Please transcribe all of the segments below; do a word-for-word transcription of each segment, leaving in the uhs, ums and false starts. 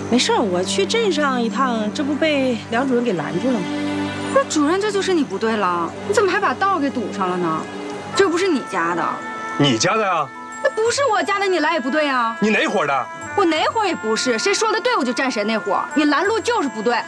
没事，我去镇上一趟，这不被梁主任给拦住了吗？ 不是主任，这就是你不对了，你怎么还把道给堵上了呢？这又不是你家的。 你家的呀？ 那不是我家的，你来也不对啊。 你哪伙的？ 我哪伙也不是，谁说的对我就站谁那伙。你拦路就是不对。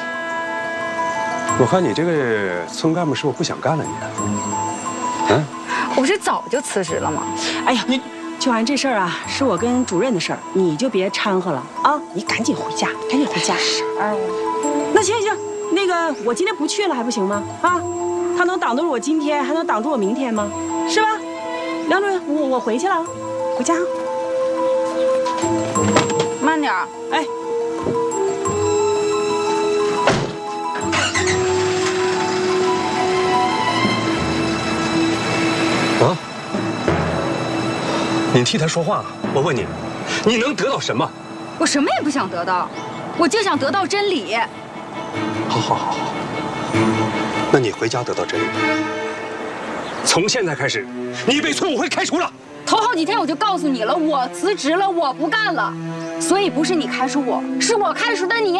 我看你这个村干部是不是不想干了你？嗯？ 我不是早就辞职了吗？ 哎呀，你。 就完这事儿啊，是我跟主任的事儿，你就别掺和了啊！你赶紧回家，赶紧回家。 哎我， 那行行，那个我今天不去了还不行吗？啊，他能挡得住我今天，还能挡住我明天吗？是吧？梁主任，我我回去了，回家。 慢点儿， 哎。 啊？ 你替他说话，我问你，你能得到什么？ 我什么也不想得到，我就想得到真理。 好，好，好，好。那你回家得到真理。从现在开始，你被村委会开除了。 头好几天我就告诉你了，我辞职了，我不干了。所以不是你开除我，是我开除的你。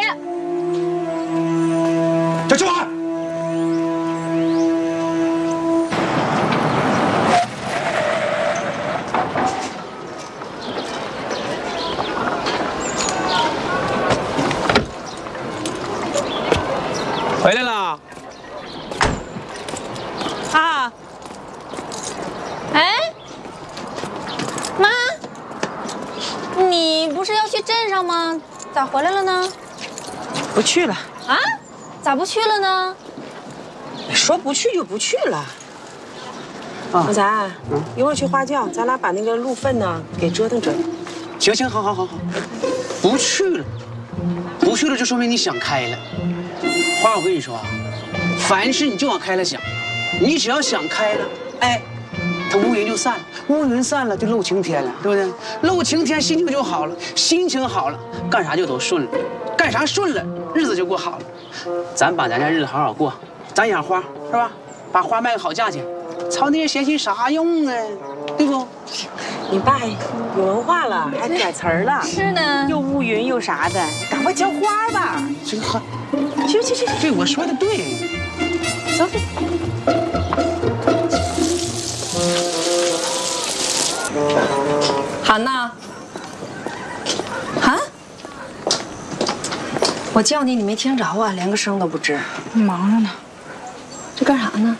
这就完。 回来了。 啊！哎，妈，你不是要去镇上吗？咋回来了呢？ 不去了。 啊？咋不去了呢？ 说不去就不去了。老咱，嗯，一会儿去花轿，咱俩把那个鹿粪呢给折腾折腾。 行行，好好好好，不去了，不去了就说明你想开了。 花，我跟你说啊，凡事你就往开了想，你只要想开了，哎，它乌云就散了，乌云散了就露晴天了，对不对？露晴天心情就好了，心情好了，干啥就都顺了，干啥顺了，日子就过好了。咱把咱家日子好好过，咱养花是吧？把花卖个好价钱，操那些闲心啥用啊？对不？ 你爸有文化了，还改词儿了。 是呢， 又乌云又啥的，赶快浇花吧。 这个花。 去去去去， 对，我说的对。 走走。 韩娜，韩，我叫你，你没听着啊，连个声都不吱。 忙着呢。 这干啥呢？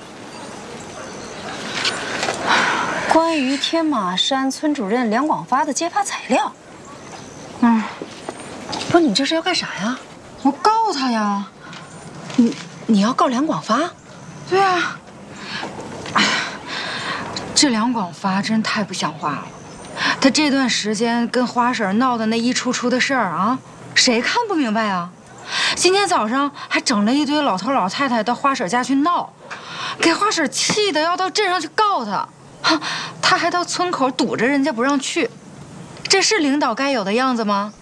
关于天马山村主任梁广发的揭发材料。 嗯， 不是你这是要干啥呀？ 我告他呀。 你你要告梁广发？ 对啊。哎呀，这梁广发真太不像话了。他这段时间跟花婶闹的那一出出的事儿啊，谁看不明白啊？今天早上还整了一堆老头老太太到花婶家去闹，给花婶气得要到镇上去告他。哈，他还到村口堵着人家不让去，这是领导该有的样子吗？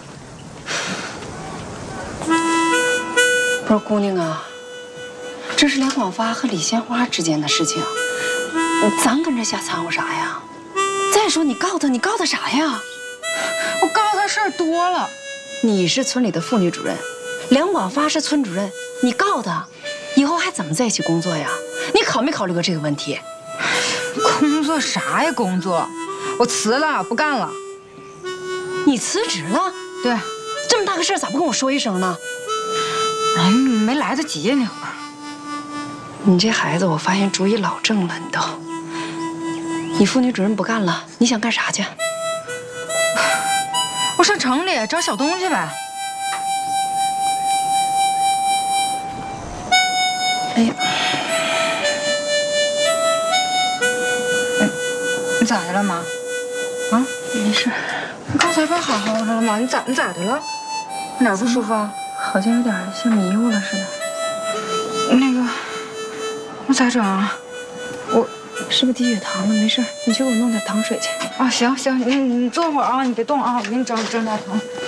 不是姑娘啊，这是梁广发和李鲜花之间的事情，咱跟着瞎掺和啥呀？再说你告他，你告他啥呀？ 我告他事儿多了。 你是村里的妇女主任，梁广发是村主任，你告他，以后还怎么在一起工作呀？你考没考虑过这个问题？ 工作啥呀？工作，我辞了，不干了。 你辞职了？ 对， 这么大个事儿咋不跟我说一声呢？ 哎，没来得及呀，那会儿。 你这孩子，我发现主意老正了，你都。你妇女主任不干了，你想干啥去？ 我上城里找小东西呗。 哎呀， 哎，你咋的了，妈？啊， 没事。 你刚才不好好的了吗？你咋你咋的了？哪儿不舒服啊？ 好像有点像迷糊了似的。 那个，那咋整啊？我是不是低血糖了？没事，你去给我弄点糖水去。 啊，行行，你你坐会儿啊，你别动啊，我给你整整点糖。